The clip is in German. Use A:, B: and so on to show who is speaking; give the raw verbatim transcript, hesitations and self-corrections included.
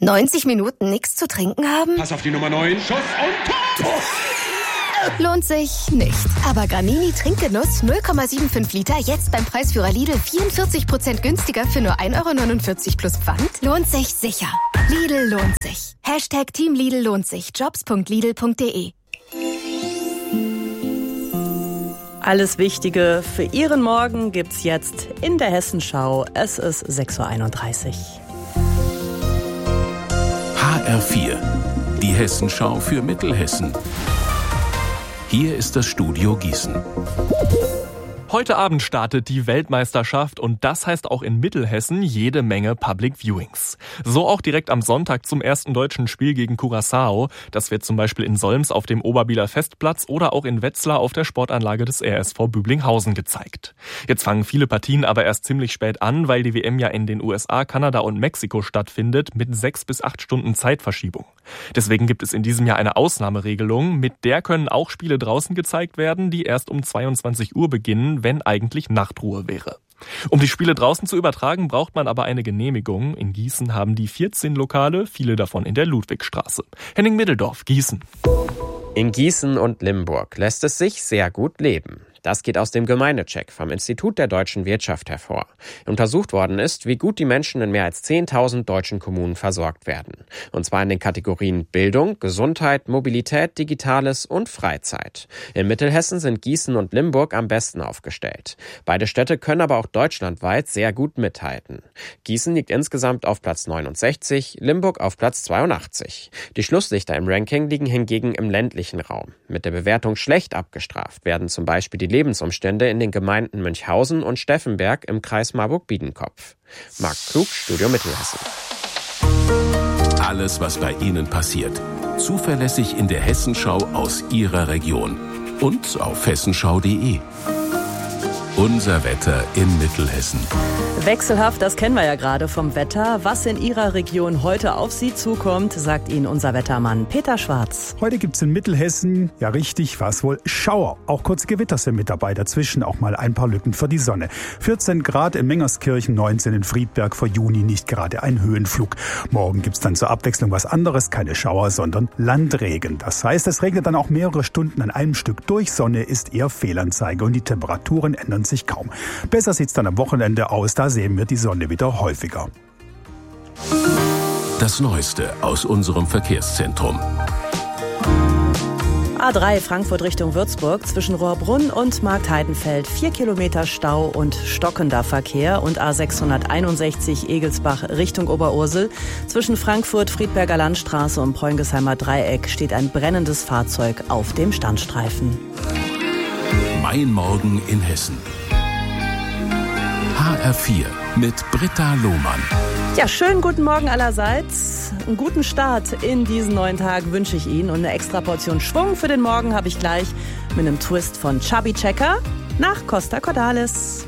A: neunzig Minuten nichts zu trinken haben?
B: Pass auf die Nummer neun. Schuss und Tor!
A: Lohnt sich nicht. Aber Gramini Trinkgenuss null Komma fünfundsiebzig Liter jetzt beim Preisführer Lidl vierundvierzig Prozent günstiger für nur ein Euro neunundvierzig plus Pfand? Lohnt sich sicher. Lidl lohnt sich. Hashtag Team Lidl lohnt sich. Jobs punkt lidl punkt de.
C: Alles Wichtige für Ihren Morgen gibt's jetzt in der Hessenschau. Es ist sechs Uhr einunddreißig.
D: H R vier, die Hessenschau für Mittelhessen. Hier ist das Studio Gießen.
E: Heute Abend startet die Weltmeisterschaft und das heißt auch in Mittelhessen jede Menge Public Viewings. So auch direkt am Sonntag zum ersten deutschen Spiel gegen Curaçao. Das wird zum Beispiel in Solms auf dem Oberbieler Festplatz oder auch in Wetzlar auf der Sportanlage des R S V Büblinghausen gezeigt. Jetzt fangen viele Partien aber erst ziemlich spät an, weil die W M ja in den U S A, Kanada und Mexiko stattfindet mit sechs bis acht Stunden Zeitverschiebung. Deswegen gibt es in diesem Jahr eine Ausnahmeregelung. Mit der können auch Spiele draußen gezeigt werden, die erst um zweiundzwanzig Uhr beginnen, wenn eigentlich Nachtruhe wäre. Um die Spiele draußen zu übertragen, braucht man aber eine Genehmigung. In Gießen haben die vierzehn Lokale, viele davon in der Ludwigstraße. Henning Middeldorf, Gießen.
F: In Gießen und Limburg lässt es sich sehr gut leben. Das geht aus dem Gemeindecheck vom Institut der deutschen Wirtschaft hervor. Untersucht worden ist, wie gut die Menschen in mehr als zehntausend deutschen Kommunen versorgt werden. Und zwar in den Kategorien Bildung, Gesundheit, Mobilität, Digitales und Freizeit. In Mittelhessen sind Gießen und Limburg am besten aufgestellt. Beide Städte können aber auch deutschlandweit sehr gut mithalten. Gießen liegt insgesamt auf Platz neunundsechzig, Limburg auf Platz zweiundachtzig. Die Schlusslichter im Ranking liegen hingegen im ländlichen Raum. Mit der Bewertung schlecht abgestraft werden zum Beispiel die Lebensumstände in den Gemeinden Münchhausen und Steffenberg im Kreis Marburg-Biedenkopf. Marc Klug, Studio Mittelhessen.
D: Alles, was bei Ihnen passiert. Zuverlässig in der Hessenschau aus Ihrer Region. Und auf hessenschau punkt de. Unser Wetter in Mittelhessen.
C: Wechselhaft, das kennen wir ja gerade vom Wetter. Was in Ihrer Region heute auf Sie zukommt, sagt Ihnen unser Wettermann Peter Schwarz.
G: Heute gibt's in Mittelhessen, ja richtig, was wohl, Schauer. Auch kurze Gewitter sind mit dabei, dazwischen auch mal ein paar Lücken für die Sonne. vierzehn Grad in Mengerskirchen, neunzehn in Friedberg, für Juni nicht gerade ein Höhenflug. Morgen gibt's dann zur Abwechslung was anderes, keine Schauer, sondern Landregen. Das heißt, es regnet dann auch mehrere Stunden an einem Stück durch. Sonne ist eher Fehlanzeige und die Temperaturen ändern sich kaum. Besser sieht's dann am Wochenende aus, da sehen wir die Sonne wieder häufiger.
D: Das Neueste aus unserem Verkehrszentrum.
C: A drei Frankfurt Richtung Würzburg zwischen Rohrbrunn und Marktheidenfeld. Vier Kilometer Stau und stockender Verkehr. Und A sechshunderteinundsechzig Egelsbach Richtung Oberursel. Zwischen Frankfurt, Friedberger Landstraße und Preungesheimer Dreieck steht ein brennendes Fahrzeug auf dem Standstreifen.
D: Mein Morgen in Hessen. H R vier mit Britta Lohmann.
C: Ja, schönen guten Morgen allerseits. Einen guten Start in diesen neuen Tag wünsche ich Ihnen. Und eine extra Portion Schwung für den Morgen habe ich gleich mit einem Twist von Chubby Checker nach Costa Cordalis.